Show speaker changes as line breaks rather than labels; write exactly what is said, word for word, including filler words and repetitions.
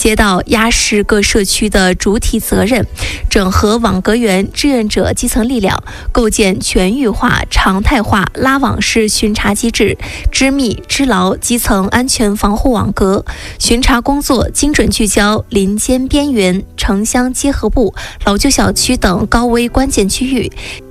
街道、压实各社区的主体责任，整合网格员、志愿者基层力量，构建全域化、常态化拉网式巡查机制，织密织牢基层安全防护网格。巡查工作精准聚焦林间边缘、城乡结合部、老旧小区等高危关键区域，